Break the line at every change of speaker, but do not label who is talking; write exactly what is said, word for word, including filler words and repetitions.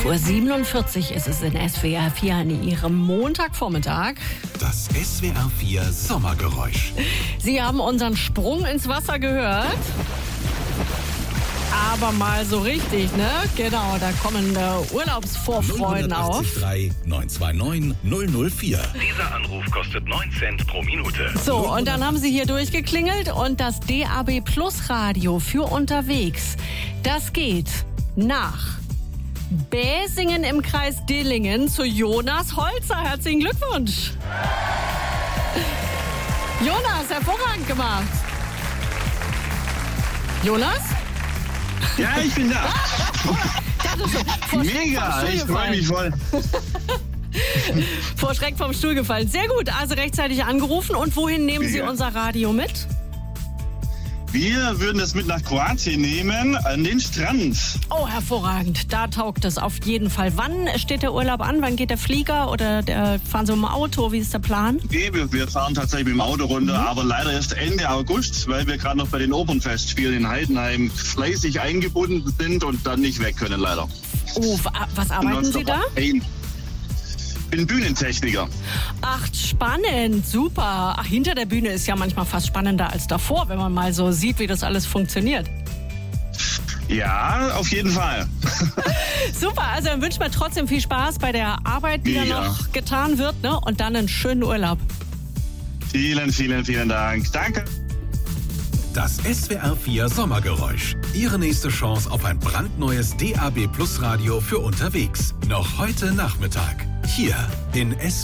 Uhr siebenundvierzig ist es in S W R vier an Ihrem Montagvormittag.
Das S W R vier Sommergeräusch.
Sie haben unseren Sprung ins Wasser gehört. Aber mal so richtig, ne? Genau, da kommen äh, Urlaubsvorfreuden auf.
drei neun zwei neun null null vier.
Dieser Anruf kostet neun Cent pro Minute.
So, und dann haben Sie hier durchgeklingelt und das D A B Plus Radio für unterwegs. Das geht nach Bäsingen im Kreis Dillingen zu Jonas Holzer. Herzlichen Glückwunsch. Jonas, hervorragend gemacht. Jonas?
Ja, ich bin da.
Vor
Mega,
Schreck vom Stuhl
ich freue mich voll.
Vor Schreck vom Stuhl gefallen. Sehr gut, also rechtzeitig angerufen. Und wohin nehmen Sie
Ja.
unser Radio mit?
Wir würden es mit nach Kroatien nehmen, an den Strand.
Oh, hervorragend. Da taugt es auf jeden Fall. Wann steht der Urlaub an? Wann geht der Flieger oder der, fahren Sie mit dem Auto? Wie ist der Plan?
Nee, wir, wir fahren tatsächlich mit dem Auto runter,
Mhm.
aber leider erst Ende August, weil wir gerade noch bei den Opernfestspielen in Heidenheim fleißig eingebunden sind und dann nicht weg können, leider.
Oh, wa- was arbeiten Sie da?
Ich bin Bühnentechniker.
Ach, spannend. Super. Ach, hinter der Bühne ist ja manchmal fast spannender als davor, wenn man mal so sieht, wie das alles funktioniert.
Ja, auf jeden Fall.
Super, also dann wünschen wir trotzdem viel Spaß bei der Arbeit, die da
Ja.
noch getan wird, ne? Und dann einen schönen Urlaub.
Vielen, vielen, vielen Dank. Danke.
Das S W R vier Sommergeräusch. Ihre nächste Chance auf ein brandneues D A B Plus Radio für unterwegs. Noch heute Nachmittag. Hier in S